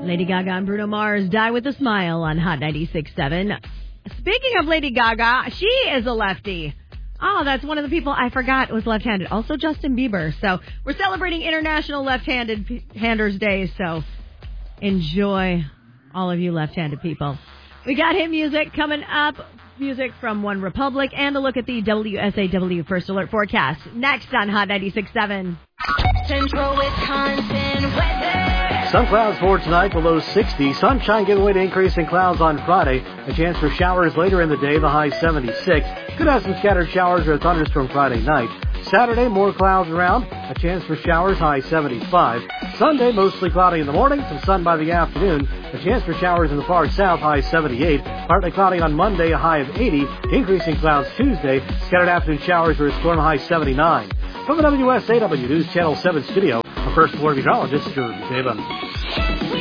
Lady Gaga and Bruno Mars, Die with a Smile on Hot 96.7. Speaking of Lady Gaga, she is a lefty. Oh, that's one of the people I forgot was left-handed. Also Justin Bieber. So we're celebrating International Left-Handers Day, so enjoy, all of you left-handed people. We got hit music coming up. Music from One Republic and a look at the WSAW First Alert forecast. Next on Hot 96.7. Central Wisconsin weather. Some clouds for tonight, below 60. Sunshine giving way to increasing clouds on Friday. A chance for showers later in the day, the high 76. Could have some scattered showers or a thunderstorm Friday night. Saturday, more clouds around. A chance for showers, high 75. Sunday, mostly cloudy in the morning, some sun by the afternoon. A chance for showers in the far south, high 78. Partly cloudy on Monday, a high of 80. Increasing clouds Tuesday. Scattered afternoon showers or a storm, high 79. From the WSAW News Channel 7 studio, our first alert meteorologist, Drew Zabin.